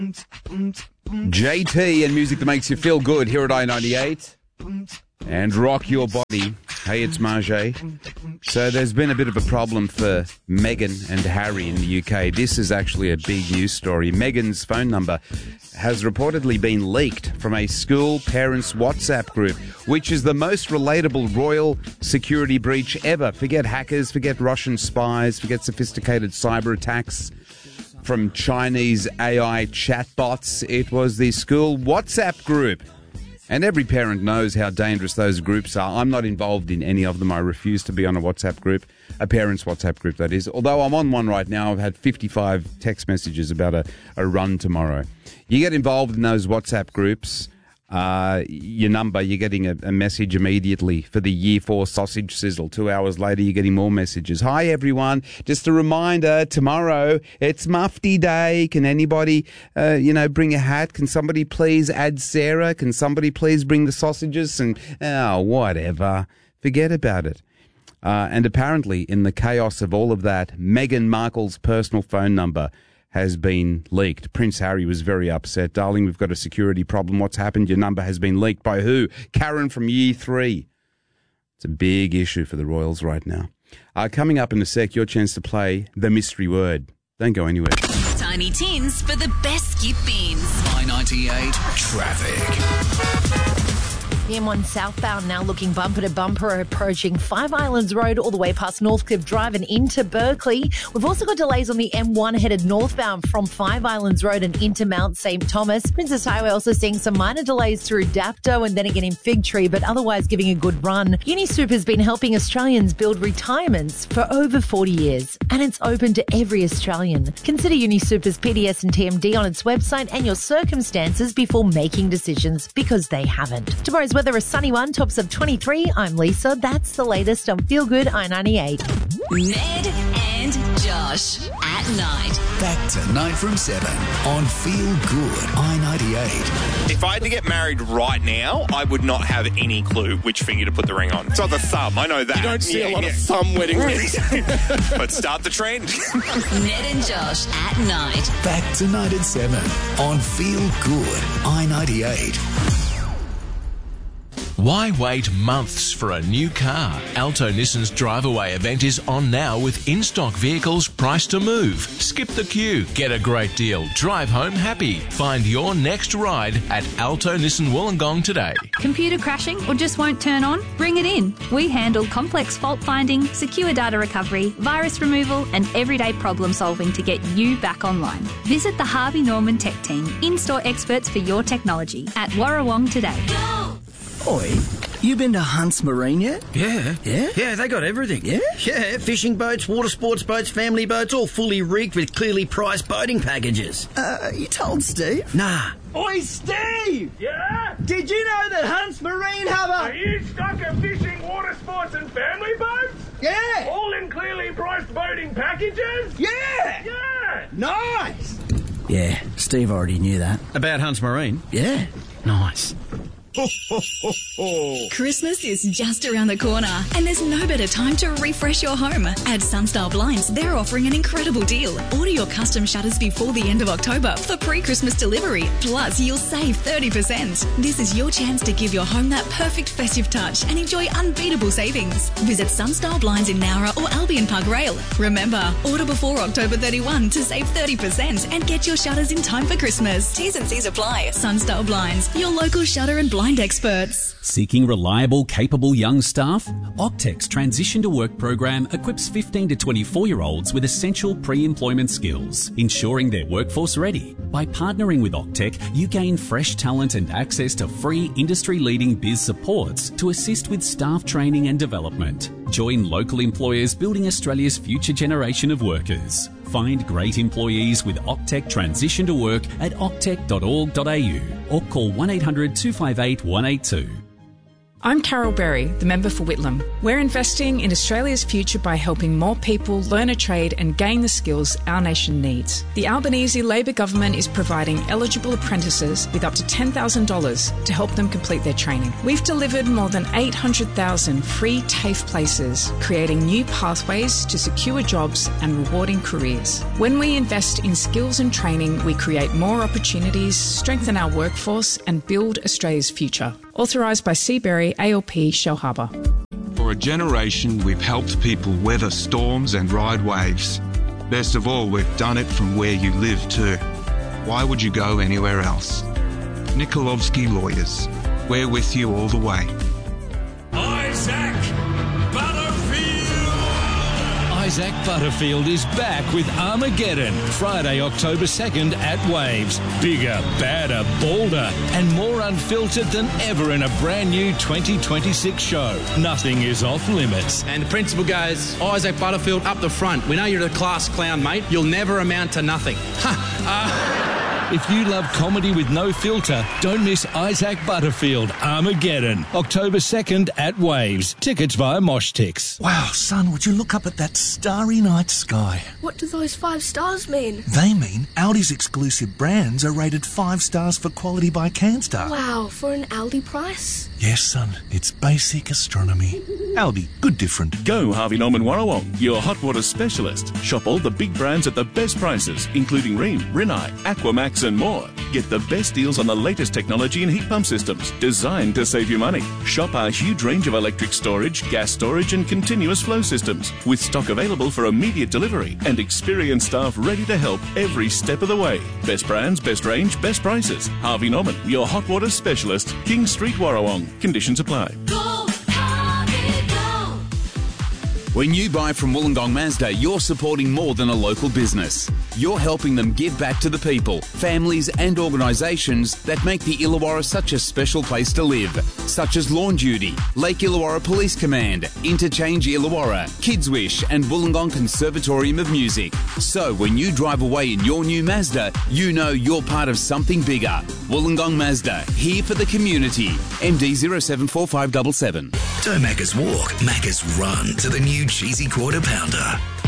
JT and music that makes you feel good here at I-98 and rock your body. Hey, it's Marjay. So there's been a bit of a problem for Meghan and Harry in the UK. This is actually a big news story. Meghan's phone number has reportedly been leaked from a school parents' WhatsApp group, which is the most relatable royal security breach ever. Forget hackers, forget Russian spies, forget sophisticated cyber attacks from Chinese AI chatbots. It was the school WhatsApp group. And every parent knows how dangerous those groups are. I'm not involved in any of them. I refuse to be on a WhatsApp group, a parents' WhatsApp group, that is. Although I'm on one right now. I've had 55 text messages about a run tomorrow. You get involved in those WhatsApp groups, your number, you're getting a message immediately for the Year 4 sausage sizzle. 2 hours later, you're getting more messages. Hi, everyone. Just a reminder, tomorrow, it's Mufti Day. Can anybody, bring a hat? Can somebody please add Sarah? Can somebody please bring the sausages? And, whatever. Forget about it. And apparently, in the chaos of all of that, Meghan Markle's personal phone number has been leaked. Prince Harry was very upset. Darling, we've got a security problem. What's happened? Your number has been leaked. By who? Karen from Year 3. It's a big issue for the royals right now. Coming up in a sec, your chance to play the mystery word. Don't go anywhere. Tiny Tins for the best skip beans. I-98 traffic. The M1 southbound now looking bumper to bumper, approaching Five Islands Road all the way past Northcliffe Drive and into Berkeley. We've also got delays on the M1 headed northbound from Five Islands Road and into Mount St. Thomas. Princess Highway also seeing some minor delays through Dapto and then again in Fig Tree, but otherwise giving a good run. UniSuper has been helping Australians build retirements for over 40 years, and it's open to every Australian. Consider UniSuper's PDS and TMD on its website and your circumstances before making decisions, because they haven't. Tomorrow's weather, a sunny one, tops of 23. I'm Lisa. That's the latest on Feel Good I-98. Ned and Josh at night. Back tonight from 7 on Feel Good I-98. If I had to get married right now, I would not have any clue which finger to put the ring on. It's on the thumb, I know that. You don't see a lot of thumb wedding rings. But start the trend. Ned and Josh at night. Back tonight at 7 on Feel Good I-98. Why wait months for a new car? Alto Nissan's Drive Away event is on now with in-stock vehicles priced to move. Skip the queue. Get a great deal. Drive home happy. Find your next ride at Alto Nissan Wollongong today. Computer crashing or just won't turn on? Bring it in. We handle complex fault finding, secure data recovery, virus removal and everyday problem solving to get you back online. Visit the Harvey Norman Tech Team, in-store experts for your technology at Warrawong today. Oi, you been to Hunt's Marine yet? Yeah. Yeah? Yeah, they got everything. Yeah? Yeah, fishing boats, water sports boats, family boats, all fully rigged with clearly priced boating packages. You told Steve? Nah. Oi, Steve! Yeah? Did you know that Hunt's Marine have a huge stock of fishing, water sports and family boats? Yeah! All in clearly priced boating packages? Yeah! Yeah! Nice! Yeah, Steve already knew that. About Hunt's Marine? Yeah. Nice. Ho, ho, ho, ho. Christmas is just around the corner and there's no better time to refresh your home. At Sunstyle Blinds, they're offering an incredible deal. Order your custom shutters before the end of October for pre-Christmas delivery. Plus, you'll save 30%. This is your chance to give your home that perfect festive touch and enjoy unbeatable savings. Visit Sunstyle Blinds in Nowra or Albion Park Rail. Remember, order before October 31 to save 30% and get your shutters in time for Christmas. T's and C's apply. Sunstyle Blinds, your local shutter and blind experts. Seeking reliable, capable young staff? Octec's Transition to Work program equips 15 to 24-year-olds with essential pre-employment skills, ensuring they're workforce ready. By partnering with Octec, you gain fresh talent and access to free industry-leading biz supports to assist with staff training and development. Join local employers building Australia's future generation of workers. Find great employees with Octec Transition to Work at octec.org.au or call 1800 258 182. I'm Carol Berry, the member for Whitlam. We're investing in Australia's future by helping more people learn a trade and gain the skills our nation needs. The Albanese Labor government is providing eligible apprentices with up to $10,000 to help them complete their training. We've delivered more than 800,000 free TAFE places, creating new pathways to secure jobs and rewarding careers. When we invest in skills and training, we create more opportunities, strengthen our workforce and build Australia's future. Authorised by Seabury, ALP, Shellharbour. For a generation, we've helped people weather storms and ride waves. Best of all, we've done it from where you live too. Why would you go anywhere else? Nikolovsky Lawyers. We're with you all the way. Isaac Isaac Butterfield is back with Armageddon, Friday, October 2nd at Waves. Bigger, badder, bolder, and more unfiltered than ever in a brand new 2026 show. Nothing is off limits. And the principal goes, Isaac Butterfield up the front. We know you're a class clown, mate. You'll never amount to nothing. If you love comedy with no filter, don't miss Isaac Butterfield, Armageddon, October 2nd at Waves. Tickets via Moshtix. Wow, son, would you look up at that starry night sky? What do those 5 stars mean? They mean Audi's exclusive brands are rated 5 stars for quality by CanStar. Wow, for an Aldi price? Yes, son, it's basic astronomy. Aldi, good different. Go Harvey Norman Warrawong, your hot water specialist. Shop all the big brands at the best prices, including Rheem, Rinnai, Aquamax and more. Get the best deals on the latest technology and heat pump systems, designed to save you money. Shop our huge range of electric storage, gas storage and continuous flow systems, with stock available for immediate delivery and experienced staff ready to help every step of the way. Best brands, best range, best prices. Harvey Norman, your hot water specialist. King Street, Warrawong. Conditions apply. When you buy from Wollongong Mazda, you're supporting more than a local business. You're helping them give back to the people, families and organisations that make the Illawarra such a special place to live, such as Lawn Duty, Lake Illawarra Police Command, Interchange Illawarra, Kids Wish and Wollongong Conservatorium of Music. So when you drive away in your new Mazda, you know you're part of something bigger. Wollongong Mazda, here for the community. MD 074577. Don't Macca's walk, Macca's run to the new cheesy quarter pounder.